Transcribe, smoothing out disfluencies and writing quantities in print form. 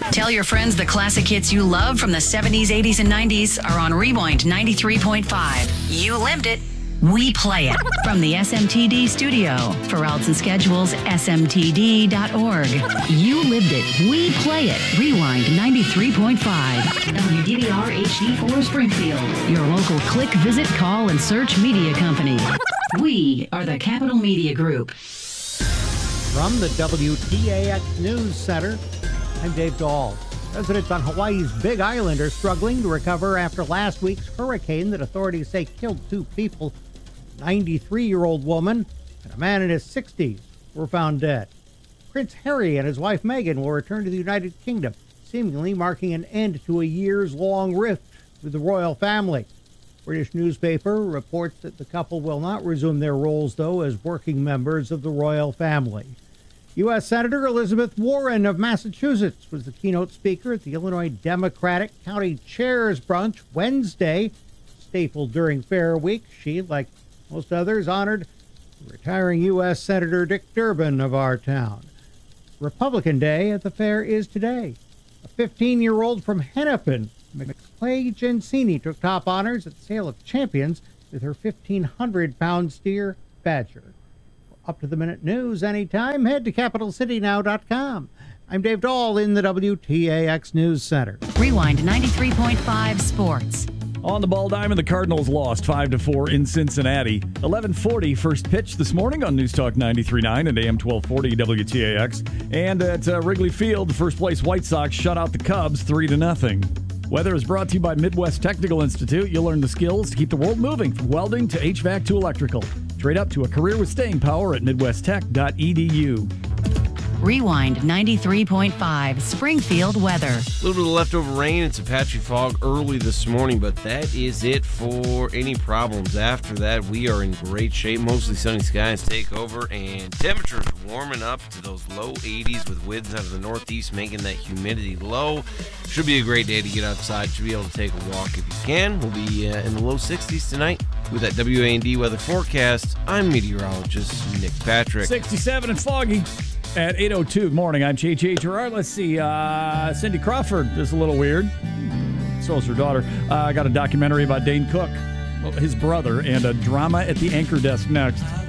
Tell your friends the classic hits you love from the 70s, 80s, and 90s are on Rewind 93.5. You lived it. We play it. From the SMTD studio. For routes and schedules, smtd.org. You lived it. We play it. Rewind 93.5. WDVR HD4 Springfield. Your local click, visit, call, and search media company. We are the Capital Media Group. From the WTAX News Center, I'm Dave Dahl. Residents on Hawaii's Big Island are struggling to recover after last week's hurricane that authorities say killed 2 people. A 93-year-old woman and a man in his 60s were found dead. Prince Harry and his wife Meghan will return to the United Kingdom, seemingly marking an end to a years-long rift with the royal family. British newspaper reports that the couple will not resume their roles, though, as working members of the royal family. U.S. Senator Elizabeth Warren of Massachusetts was the keynote speaker at the Illinois Democratic County Chairs Brunch Wednesday. Stapled during Fair Week, she, like most others, honored retiring U.S. Senator Dick Durbin of our town. Republican Day at the fair is today. A 15-year-old from Hennepin, McClay Gensini, took top honors at the Sale of Champions with her 1,500-pound steer, Badger. For up-to-the-minute news anytime, head to CapitalCityNow.com. I'm Dave Dahl in the WTAX News Center. Rewind 93.5 Sports. On the ball diamond, the Cardinals lost 5-4 in Cincinnati. 11:40 first pitch this morning on News Talk 93.9 and AM 1240 WTAX. And at Wrigley Field, the first-place White Sox shut out the Cubs 3-0. Weather is brought to you by Midwest Technical Institute. You'll learn the skills to keep the world moving, from welding to HVAC to electrical. Trade up to a career with staying power at midwesttech.edu. Rewind 93.5 Springfield weather. A little bit of leftover rain and some patchy fog early this morning, but that is it for any problems. After that, we are in great shape. Mostly sunny skies take over, and temperatures warming up to those low 80s with winds out of the northeast, making that humidity low. Should be a great day to get outside. Should be able to take a walk if you can. We'll be in the low 60s tonight with that WAND weather forecast. I'm meteorologist Nick Patrick. 67 and foggy. At 8:02, good morning. I'm J.J. Gerard. Let's see. Cindy Crawford is a little weird. So is her daughter. I got a documentary about Dane Cook, his brother, and a drama at the anchor desk next.